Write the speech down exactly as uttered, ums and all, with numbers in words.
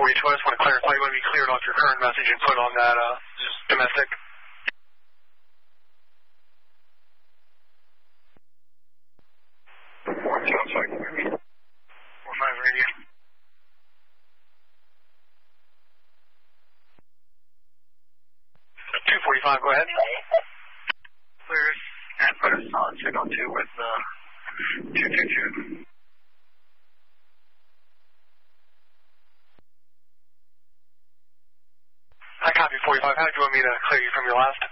forty-two, I just want to clarify, you want to be cleared off your current message and put on that uh, just domestic. Sounds like four five radio. two forty-five, go ahead. Clear and put us on signal two with uh, two two two. I copy forty-five. How do you want me to clear you from your last?